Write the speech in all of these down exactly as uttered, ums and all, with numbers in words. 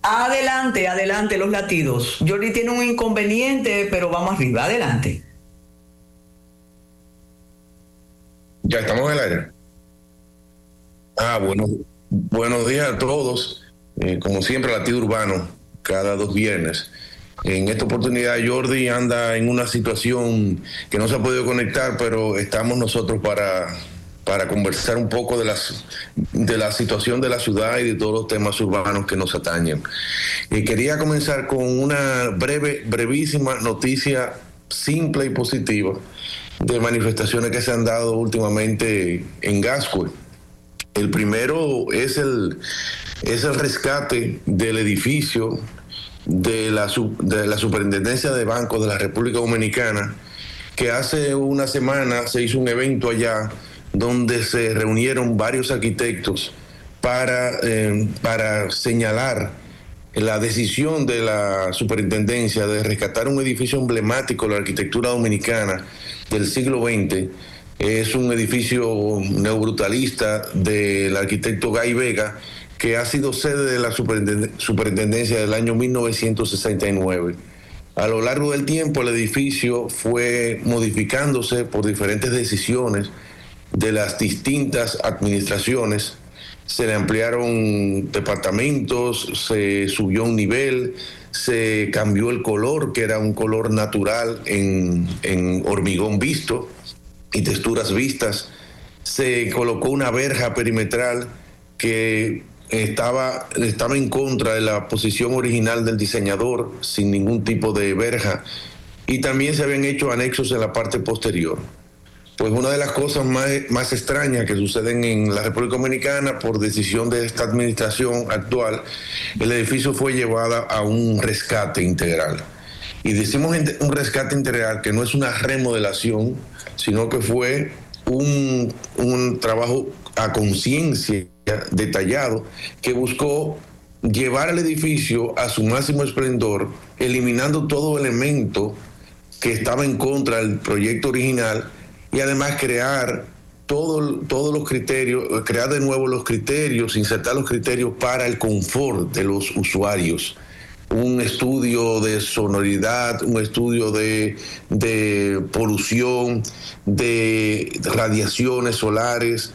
Adelante, adelante los latidos. Jordi tiene un inconveniente, pero vamos arriba, adelante. Ya estamos en el aire. Ah, bueno, buenos días a todos. Eh, como siempre, Latido Urbano, cada dos viernes. En esta oportunidad Jordi anda en una situación que no se ha podido conectar, pero estamos nosotros para, para conversar un poco de, las, de la situación de la ciudad y de todos los temas urbanos que nos atañen. Y quería comenzar con una breve, brevísima noticia simple y positiva de manifestaciones que se han dado últimamente en Gascue. El primero es el, es el rescate del edificio de la, de la Superintendencia de Bancos de la República Dominicana, que hace una semana se hizo un evento allá donde se reunieron varios arquitectos para, eh, para señalar la decisión de la superintendencia de rescatar un edificio emblemático de la arquitectura dominicana del siglo veinte. Es un edificio neobrutalista del arquitecto Gay Vega, que ha sido sede de la superintendencia del año mil novecientos sesenta y nueve. A lo largo del tiempo el edificio fue modificándose por diferentes decisiones de las distintas administraciones. Se le ampliaron departamentos, se subió un nivel, se cambió el color, que era un color natural en, en hormigón visto y texturas vistas. Se colocó una verja perimetral que estaba, estaba en contra de la posición original del diseñador, sin ningún tipo de verja, y también se habían hecho anexos en la parte posterior. Pues una de las cosas más, más extrañas que suceden en la República Dominicana, por decisión de esta administración actual, el edificio fue llevado a un rescate integral. Y decimos un rescate integral que no es una remodelación, sino que fue un, un trabajo a conciencia detallado que buscó llevar el edificio a su máximo esplendor, eliminando todo elemento que estaba en contra del proyecto original, y además crear todo, todos los criterios, crear de nuevo los criterios, insertar los criterios para el confort de los usuarios. Un estudio de sonoridad, un estudio de, de polución, de radiaciones solares,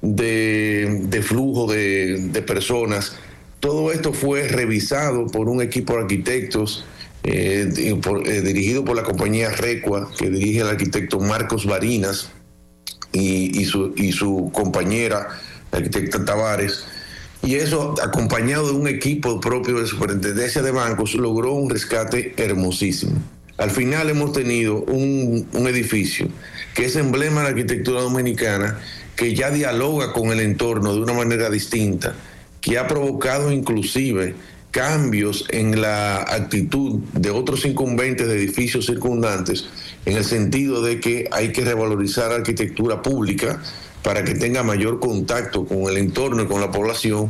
de, de flujo de, de personas. Todo esto fue revisado por un equipo de arquitectos eh, por, eh, dirigido por la compañía Recua, que dirige el arquitecto Marcos Barinas y, y, su, y su compañera, la arquitecta Tavares. Y eso, acompañado de un equipo propio de Superintendencia de Bancos, logró un rescate hermosísimo. Al final hemos tenido un, un edificio que es emblema de la arquitectura dominicana, que ya dialoga con el entorno de una manera distinta, que ha provocado inclusive cambios en la actitud de otros incumbentes de edificios circundantes, en el sentido de que hay que revalorizar la arquitectura pública para que tenga mayor contacto con el entorno y con la población.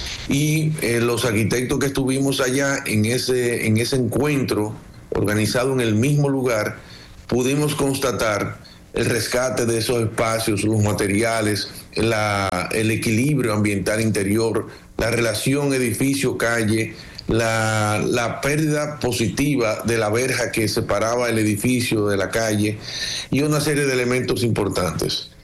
Y eh, los arquitectos que estuvimos allá en ese, en ese encuentro organizado en el mismo lugar, pudimos constatar el rescate de esos espacios, los materiales, la, el equilibrio ambiental interior, la relación edificio-calle, la, la pérdida positiva de la verja que separaba el edificio de la calle y una serie de elementos importantes.